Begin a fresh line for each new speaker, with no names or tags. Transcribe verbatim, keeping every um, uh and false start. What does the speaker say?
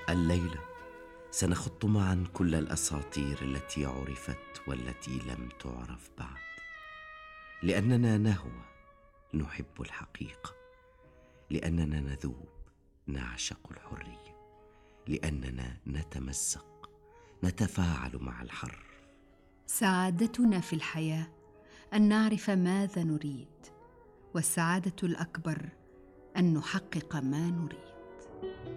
الليلة سنخط معا كل الأساطير التي عرفت والتي لم تعرف بعد، لأننا نهوى، نحب الحقيقة، لأننا نذوب، نعشق الحرية، لأننا نتمزق، نتفاعل مع الحر.
سعادتنا في الحياة أن نعرف ماذا نريد، والسعادة الأكبر أن نحقق ما نريد.